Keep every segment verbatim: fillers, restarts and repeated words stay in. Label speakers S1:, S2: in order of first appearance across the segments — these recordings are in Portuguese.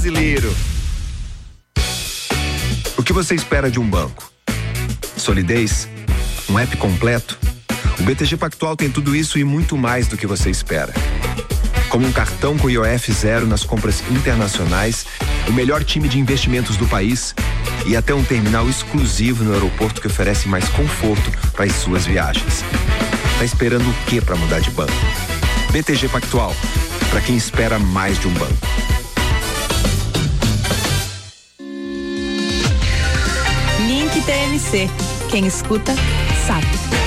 S1: Brasileiro. O que você espera de um banco? Solidez? Um app completo? O B T G Pactual tem tudo isso e muito mais do que você espera. Como um cartão com I O F zero nas compras internacionais, o melhor time de investimentos do país e até um terminal exclusivo no aeroporto que oferece mais conforto para as suas viagens. Tá esperando o que para mudar de banco? B T G Pactual, para quem espera mais de um banco.
S2: Link T M C. Quem escuta, sabe.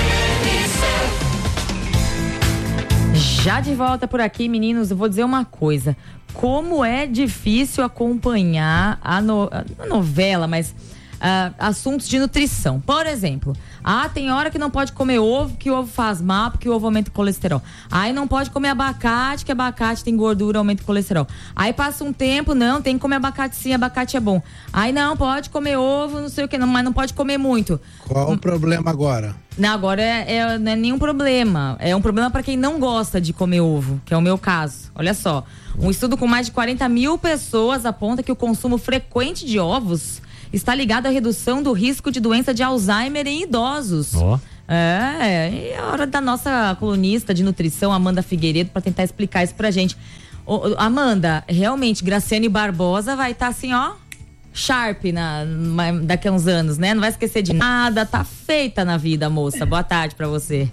S2: Já de volta por aqui, meninos, eu vou dizer uma coisa. Como é difícil acompanhar a, no, a novela, mas uh, assuntos de nutrição. Por exemplo, ah, tem hora que não pode comer ovo, que o ovo faz mal, porque o ovo aumenta o colesterol. Aí não pode comer abacate, que abacate tem gordura, aumenta o colesterol. Aí passa um tempo, não, tem que comer abacate sim, abacate é bom. Aí não, pode comer ovo, não sei o que, não, mas não pode comer muito.
S3: Qual o problema agora?
S2: Não, agora é, é, não é nenhum problema. É um problema para quem não gosta de comer ovo, que é o meu caso. Olha só, um estudo com mais de quarenta mil pessoas aponta que o consumo frequente de ovos está ligado à redução do risco de doença de Alzheimer em idosos.
S4: Ó.
S2: É, e é hora da nossa colunista de nutrição, Amanda Figueiredo, para tentar explicar isso pra gente. Ô, Amanda, realmente, Graciane Barbosa vai estar tá assim, ó, sharp na, na, daqui a uns anos, né? Não vai esquecer de nada, tá feita na vida, moça. Boa tarde pra você.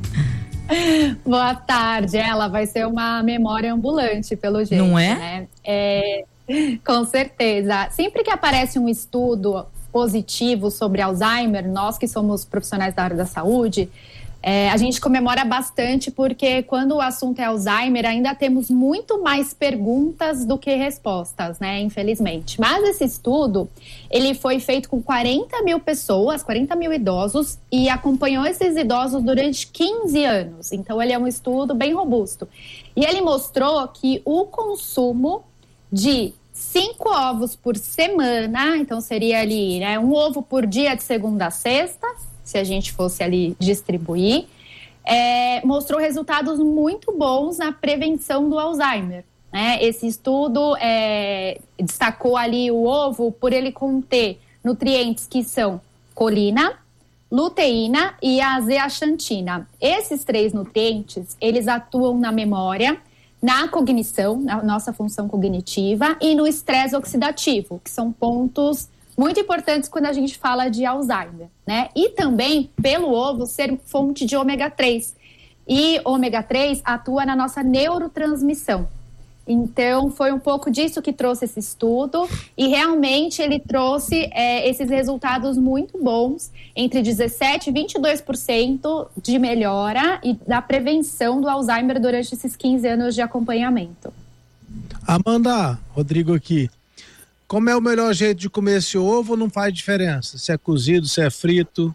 S5: Boa tarde, ela vai ser uma memória ambulante, pelo jeito.
S2: Não é?
S5: Né? É, com certeza. Sempre que aparece um estudo positivo sobre Alzheimer, nós que somos profissionais da área da saúde, é, a gente comemora bastante, porque quando o assunto é Alzheimer, ainda temos muito mais perguntas do que respostas, né? Infelizmente. Mas esse estudo, ele foi feito com quarenta mil pessoas, quarenta mil idosos, e acompanhou esses idosos durante quinze anos. Então, ele é um estudo bem robusto. E ele mostrou que o consumo de cinco ovos por semana, então seria ali, né, um ovo por dia de segunda a sexta, se a gente fosse ali distribuir, é, mostrou resultados muito bons na prevenção do Alzheimer, né? Esse estudo é, destacou ali o ovo por ele conter nutrientes que são colina, luteína e a zeaxantina. Esses três nutrientes, eles atuam na memória, na cognição, na nossa função cognitiva, e no estresse oxidativo, que são pontos muito importantes quando a gente fala de Alzheimer, né? E também pelo ovo ser fonte de ômega três. E ômega três atua na nossa neurotransmissão. Então, foi um pouco disso que trouxe esse estudo, e realmente ele trouxe é, esses resultados muito bons, entre dezessete e vinte e dois por cento de melhora e da prevenção do Alzheimer durante esses quinze anos de acompanhamento.
S3: Amanda, Rodrigo aqui. Como é o melhor jeito de comer esse ovo, não faz diferença? Se é cozido, se é frito?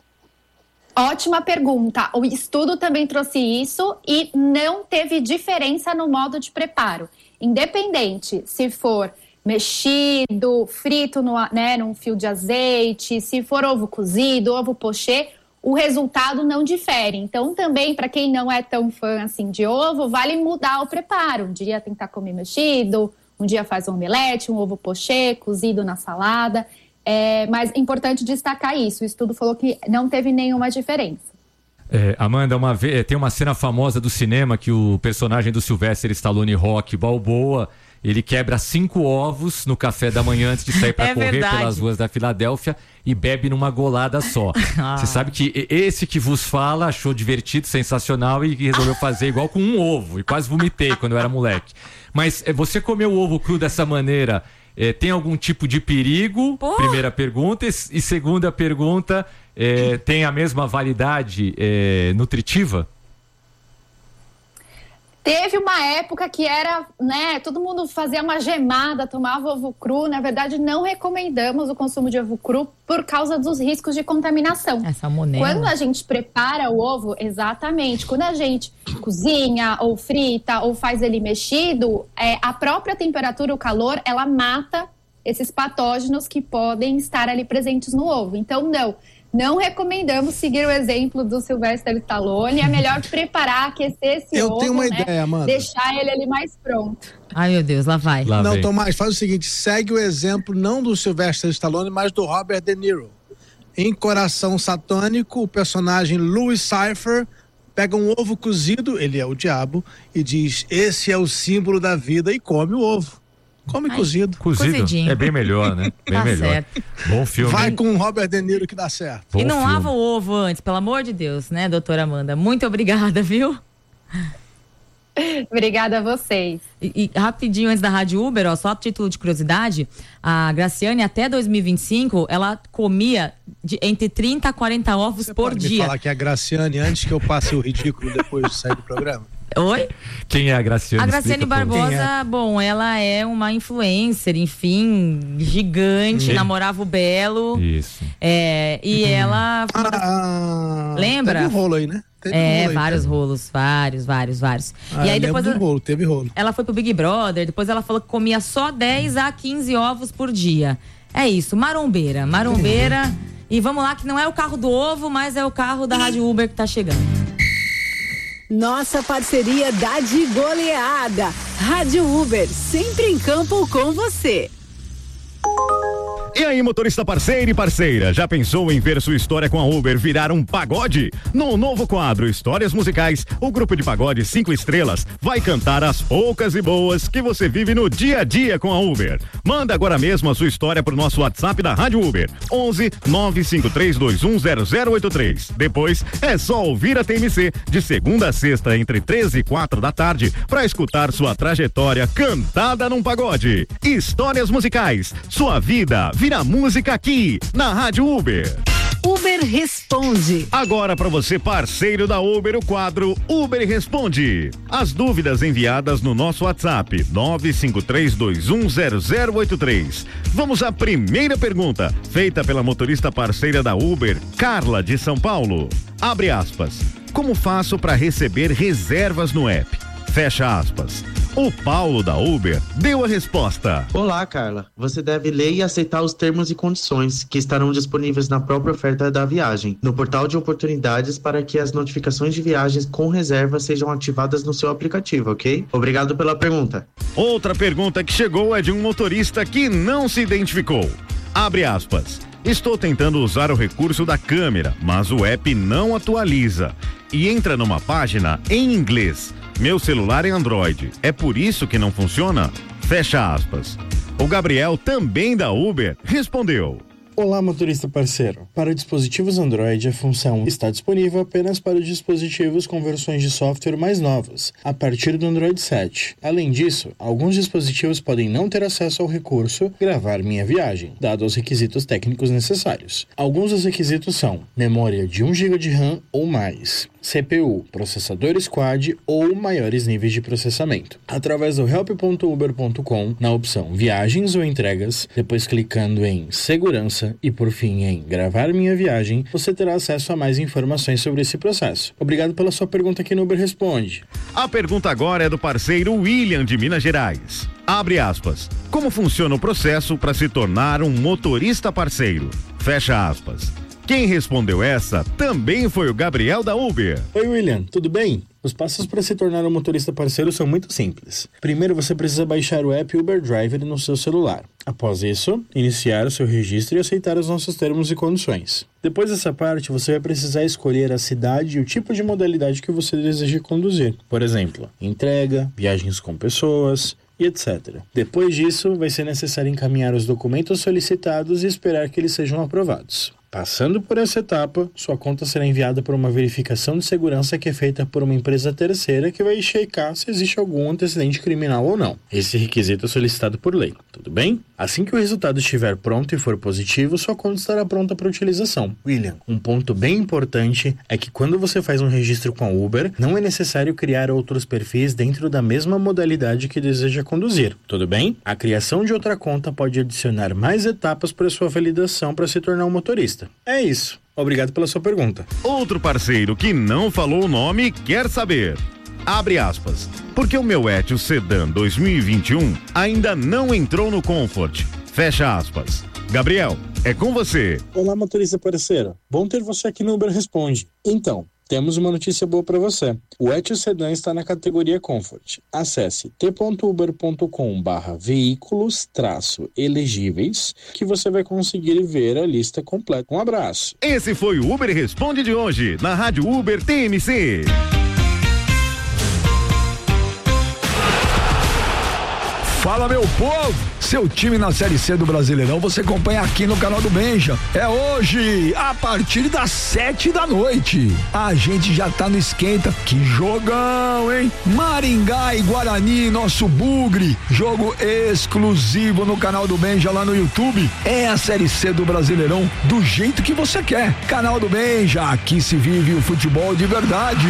S5: Ótima pergunta. O estudo também trouxe isso e não teve diferença no modo de preparo. Independente se for mexido, frito no, né, num fio de azeite, se for ovo cozido, ovo pochê, o resultado não difere. Então, também, para quem não é tão fã assim de ovo, vale mudar o preparo. Um dia tentar comer mexido, um dia faz um omelete, um ovo pochê, cozido na salada. É, mas é importante destacar isso. O estudo falou que não teve nenhuma diferença.
S4: É, Amanda, uma vez, tem uma cena famosa do cinema que o personagem do Sylvester Stallone, Rocky Balboa, ele quebra cinco ovos no café da manhã antes de sair para
S2: é
S4: correr
S2: verdade.
S4: pelas ruas da Filadélfia e bebe numa golada só.
S2: Ah.
S4: Você sabe que esse que vos fala achou divertido, sensacional e resolveu fazer igual com um ovo. E quase vomitei quando eu era moleque. Mas você comeu o ovo cru dessa maneira, é, tem algum tipo de perigo?
S2: Porra.
S4: Primeira pergunta. E, e segunda pergunta, é, tem a mesma validade é, nutritiva?
S5: Teve uma época que era, né, todo mundo fazia uma gemada, tomava ovo cru. Na verdade, não recomendamos o consumo de ovo cru por causa dos riscos de contaminação.
S2: É salmonela.
S5: Quando a gente prepara o ovo, exatamente, quando a gente cozinha ou frita ou faz ele mexido, é, a própria temperatura, o calor, ela mata esses patógenos que podem estar ali presentes no ovo. Então, não, Não recomendamos seguir o exemplo do Sylvester Stallone. É melhor preparar, aquecer esse
S3: Eu
S5: ovo,
S3: tenho uma
S5: né?
S3: ideia, Amanda.
S5: Deixar ele ali mais pronto.
S2: Ai, meu Deus, lá vai.
S4: Lá
S3: não,
S4: vem.
S3: Tomás, faz o seguinte, segue o exemplo não do Sylvester Stallone, mas do Robert De Niro. Em Coração Satânico, o personagem Louis Cypher pega um ovo cozido, ele é o diabo, e diz, esse é o símbolo da vida, e come o ovo. Come
S2: Ai,
S3: cozido.
S4: Cozido
S2: Cozidinho.
S4: é bem melhor, né? Bem
S2: Tá
S4: melhor.
S2: certo.
S4: Bom filme.
S3: Vai com o Robert De Niro que dá certo.
S4: Bom
S2: E não
S4: filme.
S2: lava o ovo antes, pelo amor de Deus, né, doutora Amanda? Muito obrigada, viu?
S5: Obrigada a vocês.
S2: E, e rapidinho antes da Rádio Uber, ó, só a título de curiosidade, a Graciane até dois mil e vinte e cinco, ela comia de, entre trinta a quarenta ovos
S3: Você
S2: por
S3: pode
S2: dia.
S3: me falar que é a Graciane, antes que eu passe o ridículo depois de sair do programa?
S2: Oi?
S4: Quem é a Graciane?
S2: A Graciane
S4: Explica, por favor.
S2: Barbosa, bom, ela é uma influencer, enfim, gigante,
S4: Sim.
S2: namorava o Belo.
S4: Isso.
S2: É, e ela. foi uma das-
S3: Ah,
S2: Lembra?
S3: Teve um rolo aí, né? Teve um
S2: é,
S3: rolo aí,
S2: vários
S3: teve.
S2: rolos, vários, vários, vários.
S3: Ah,
S2: e aí
S3: eu
S2: depois
S3: lembro do
S2: ela,
S3: rolo, teve rolo.
S2: ela foi pro Big Brother, depois ela falou que comia só dez a quinze ovos por dia. É isso, marombeira, marombeira. E vamos lá, que não é o carro do ovo, mas é o carro da Rádio Uber que tá chegando.
S6: Nossa parceria dá de goleada. Rádio Uber, sempre em campo com você.
S7: E aí, motorista parceiro e parceira, já pensou em ver sua história com a Uber virar um pagode? No novo quadro Histórias Musicais, o grupo de pagode cinco estrelas vai cantar as poucas e boas que você vive no dia a dia com a Uber. Manda agora mesmo a sua história pro nosso WhatsApp da Rádio Uber, onze nove cinco três dois um zero zero oito três. Depois é só ouvir a T M C de segunda a sexta entre treze e quatro da tarde para escutar sua trajetória cantada num pagode. Histórias Musicais, sua vida vira música aqui na Rádio Uber.
S6: Uber Responde.
S7: Agora para você, parceiro da Uber, o quadro Uber Responde. As dúvidas enviadas no nosso WhatsApp nove cinco três dois um zero zero oito três. Vamos à primeira pergunta, feita pela motorista parceira da Uber, Carla de São Paulo. Abre aspas. Como faço para receber reservas no app? Fecha aspas. O Paulo da Uber deu a resposta.
S8: Olá, Carla. Você deve ler e aceitar os termos e condições que estarão disponíveis na própria oferta da viagem, no portal de oportunidades, para que as notificações de viagens com reserva sejam ativadas no seu aplicativo, ok? Obrigado pela pergunta.
S7: Outra pergunta que chegou é de um motorista que não se identificou. Abre aspas. Estou tentando usar o recurso da câmera, mas o app não atualiza e entra numa página em inglês. Meu celular é Android, é por isso que não funciona? Fecha aspas. O Gabriel, também da Uber, respondeu.
S9: Olá, motorista parceiro. Para dispositivos Android, a função está disponível apenas para os dispositivos com versões de software mais novas, a partir do Android sete. Além disso, alguns dispositivos podem não ter acesso ao recurso Gravar Minha Viagem, dado os requisitos técnicos necessários. Alguns dos requisitos são memória de um gigabyte de RAM ou mais, C P U, processadores Quad ou maiores níveis de processamento. Através do help ponto uber ponto com, na opção Viagens ou Entregas, depois clicando em Segurança e por fim em Gravar Minha Viagem, você terá acesso a mais informações sobre esse processo. Obrigado pela sua pergunta aqui no Uber Responde.
S7: A pergunta agora é do parceiro William de Minas Gerais. Abre aspas. Como funciona o processo para se tornar um motorista parceiro? Fecha aspas. Quem respondeu essa também foi o Gabriel da Uber.
S9: Oi, William, tudo bem? Os passos para se tornar um motorista parceiro são muito simples. Primeiro, você precisa baixar o app Uber Driver no seu celular. Após isso, iniciar o seu registro e aceitar os nossos termos e condições. Depois dessa parte, você vai precisar escolher a cidade e o tipo de modalidade que você deseja conduzir. Por exemplo, entrega, viagens com pessoas e etcétera. Depois disso, vai ser necessário encaminhar os documentos solicitados e esperar que eles sejam aprovados. Passando por essa etapa, sua conta será enviada para uma verificação de segurança que é feita por uma empresa terceira que vai checar se existe algum antecedente criminal ou não. Esse requisito é solicitado por lei, tudo bem? Assim que o resultado estiver pronto e for positivo, sua conta estará pronta para utilização. William, um ponto bem importante é que quando você faz um registro com a Uber, não é necessário criar outros perfis dentro da mesma modalidade que deseja conduzir, tudo bem? A criação de outra conta pode adicionar mais etapas para sua validação para se tornar um motorista. É isso. Obrigado pela sua pergunta.
S7: Outro parceiro que não falou o nome quer saber. Abre aspas. Porque o meu Etios Sedan dois mil e vinte e um ainda não entrou no Comfort. Fecha aspas. Gabriel, é com você.
S9: Olá, motorista parceiro. Bom ter você aqui no Uber Responde. Então, temos uma notícia boa para você. O Etios Sedan está na categoria Comfort. Acesse t ponto uber ponto com barra veículos traço elegíveis que você vai conseguir ver a lista completa. Um abraço.
S7: Esse foi o Uber Responde de hoje, na Rádio Uber T M C.
S10: Fala, meu povo! Seu time na Série C do Brasileirão você acompanha aqui no canal do Benja. É hoje, a partir das sete da noite. A gente já tá no esquenta. Que jogão, hein? Maringá e Guarani, nosso bugre. Jogo exclusivo no canal do Benja lá no YouTube. É a Série C do Brasileirão do jeito que você quer. Canal do Benja, aqui se vive o futebol de verdade.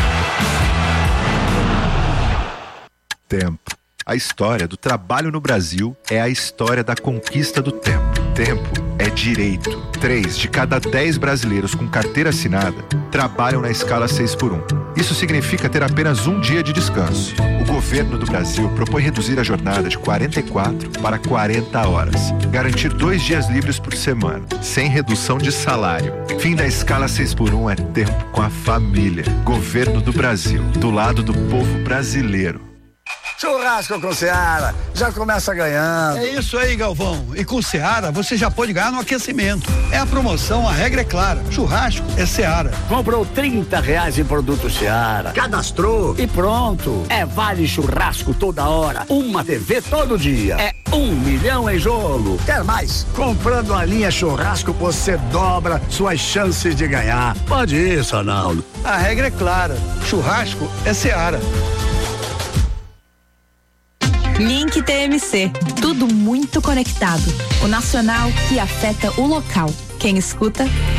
S1: Tempo. A história do trabalho no Brasil é a história da conquista do tempo. Tempo é direito. Três de cada dez brasileiros com carteira assinada trabalham na escala seis por um. Isso significa ter apenas um dia de descanso. O governo do Brasil propõe reduzir a jornada de quarenta e quatro para quarenta horas. Garantir dois dias livres por semana, sem redução de salário. Fim da escala seis por um é tempo com a família. Governo do Brasil, do lado do povo brasileiro.
S11: Churrasco com Seara, já começa ganhando.
S12: É isso aí, Galvão. E com Seara você já pode ganhar no aquecimento. É a promoção, a regra é clara. Churrasco é Seara.
S11: Comprou trinta reais em produto Seara, cadastrou e pronto. É vale churrasco toda hora, uma T V todo dia. É um milhão em jogo. Quer mais? Comprando a linha churrasco você dobra suas chances de ganhar. Pode ir, Sonaldo.
S12: A regra é clara. Churrasco é Seara.
S13: Link T M C, tudo muito conectado. O nacional que afeta o local. Quem escuta